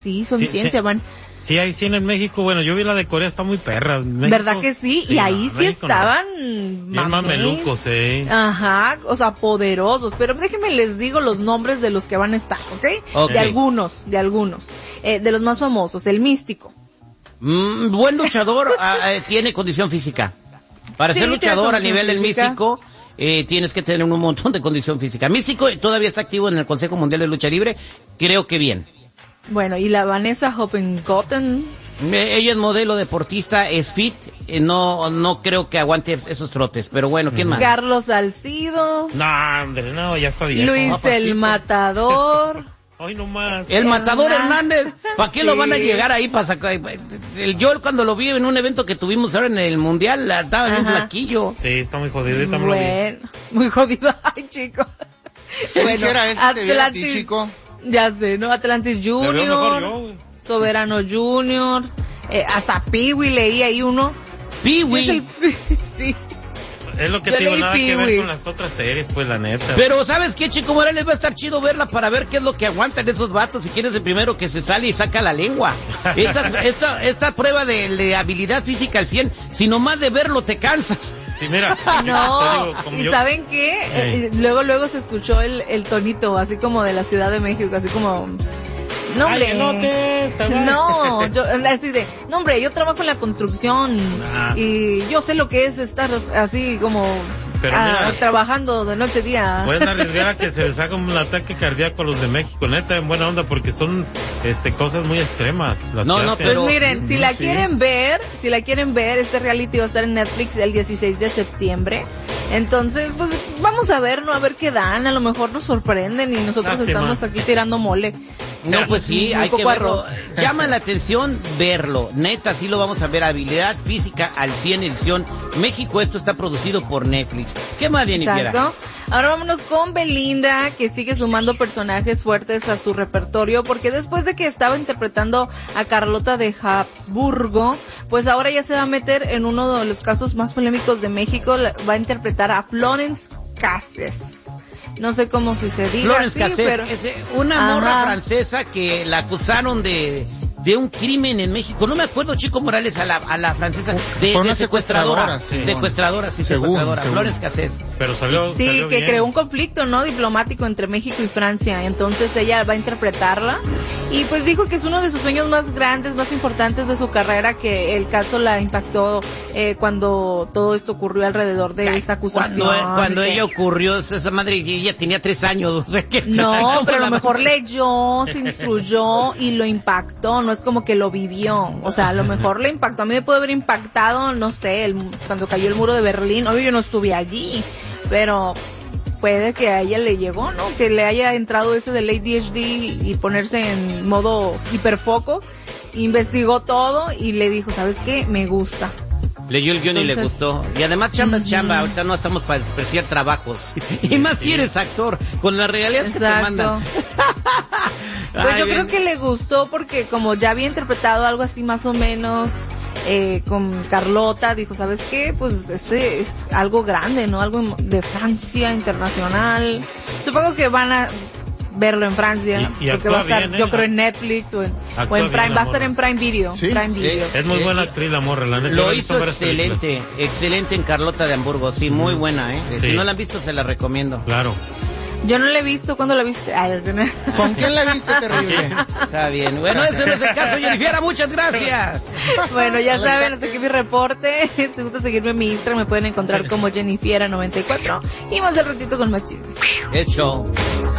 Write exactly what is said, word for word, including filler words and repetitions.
Sí, son sí, ciencia, sí, van. Sí, hay cien en México. Bueno, yo vi la de Corea, está muy perra. México, ¿verdad que sí? sí y ahí no, sí México estaban no. Bien mamelucos, sí. Ajá, o sea, poderosos. Pero déjenme les digo los nombres de los que van a estar, ¿ok? okay. De algunos, de algunos. Eh, de los más famosos, el Místico. Mm, buen luchador, uh, tiene condición física. Para sí, ser luchador a nivel del Místico, eh, tienes que tener un montón de condición física. Místico todavía está activo en el Consejo Mundial de Lucha Libre, creo que bien. Bueno, y la Vanessa Hoppengotten. Eh, ella es modelo deportista, es fit, eh, no no creo que aguante esos trotes, pero bueno, ¿quién más? Carlos Salcido. No, hombre, no, ya está bien. Luis Papacito. El Matador. Hoy no más. El Matador Hernández, ¿para qué sí. lo van a llegar ahí para sacar? El, yo cuando lo vi en un evento que tuvimos ahora en el Mundial, estaba bien flaquillo. Sí, está muy jodido, también bueno, lo vi. Muy jodido, ay chico. Bueno, era ese Atlantis, ti, chico? Ya sé, ¿no? Atlantis Junior, yo, Soberano Junior, eh, hasta Peewee leí ahí uno. Peewee. Sí, sí. Es lo que yo te digo, nada que ver con las otras series, pues la neta. Pero ¿sabes qué, Chico Morales? Va a estar chido verla para ver qué es lo que aguantan esos vatos. Si quieres el primero que se sale y saca la lengua. Esta, esta, esta prueba de, de habilidad física al cien, si nomás de verlo te cansas. Sí, mira. No, digo, ¿y yo... saben qué? Eh, luego, luego se escuchó el, el tonito, así como de la Ciudad de México, así como... No, hombre. Ay, no, te, no, yo, así de, no, hombre, yo trabajo en la construcción ah. y yo sé lo que es estar así como Pero ah, mira, trabajando de noche a día. Pueden arriesgar a que se les haga un ataque cardíaco a los de México, neta, en buena onda, porque son este cosas muy extremas. Las no, que no, hacen. pero... Pues miren, si la sí. quieren ver, si la quieren ver, este reality va a estar en Netflix el dieciséis de septiembre. Entonces, pues vamos a ver, ¿no? A ver qué dan, a lo mejor nos sorprenden y nosotros Lástima. estamos aquí tirando mole. No, pues sí, hay que verlo. Llama la atención verlo. Neta, sí lo vamos a ver. Habilidad física al cien edición. México, esto está producido por Netflix. ¿Qué más, Jennifer? Exacto. Ahora vámonos con Belinda, que sigue sumando personajes fuertes a su repertorio, porque después de que estaba interpretando a Carlota de Habsburgo, pues ahora ya se va a meter en uno de los casos más polémicos de México. Va a interpretar a Florence Cassés. No sé cómo si se diga Florence así, Cassés, pero... es una Ajá. morra francesa que la acusaron de de un crimen en México. No me acuerdo, Chico Morales, a la a la francesa de, de secuestradora, secuestradora, sí, secuestradora, sí, según, secuestradora, según. Florence Cassés. Pero salió Sí, salió que bien. creó un conflicto, ¿no? Diplomático entre México y Francia. Entonces ella va a interpretarla y pues dijo que es uno de sus sueños más grandes, más importantes de su carrera, que el caso la impactó eh, cuando todo esto ocurrió alrededor de Ay, esa acusación. Cuando, cuando ella ocurrió, esa madre, ella tenía tres años, o sea que... No, pero a lo mejor leyó, se instruyó y lo impactó, no es como que lo vivió. O sea, a lo mejor le impactó. A mí me puede haber impactado, no sé, el, cuando cayó el muro de Berlín. Obvio, yo no estuve allí, pero puede que a ella le llegó, ¿no? Que le haya entrado ese del A D H D y ponerse en modo hiperfoco. Investigó todo y le dijo, ¿sabes qué? Me gusta. Leyó el guión y le gustó. Y además chamba es uh-huh. chamba. Ahorita no estamos para despreciar trabajos. Y más sí. si eres actor, con las regalías que te mandan. Pues Ay, yo bien. creo que le gustó porque como ya había interpretado algo así más o menos eh, con Carlota, dijo, ¿sabes qué? Pues este es algo grande, ¿no? Algo de Francia, internacional. Supongo que van a verlo en Francia, y, y porque va a estar, bien, ¿eh? yo creo, en Netflix o en, o en Prime, va a estar en Prime Video. ¿Sí? Prime Video. Eh, es muy buena actriz la morra, la neta. Lo hizo excelente, excelente en Carlota de Hamburgo, sí, muy buena, ¿eh? Sí. Si no la han visto, se la recomiendo. Claro. Yo no la he visto, ¿cuándo la viste? Ay, ¿con quién la viste, terrible? Está bien, bueno, ese no es el caso, Jennifer, muchas gracias. Bueno, ya saben, hasta aquí mi reporte. Si gusta seguirme en mi Instagram, me pueden encontrar como Jennifer noventa y cuatro y más del ratito con más chismes. Hecho.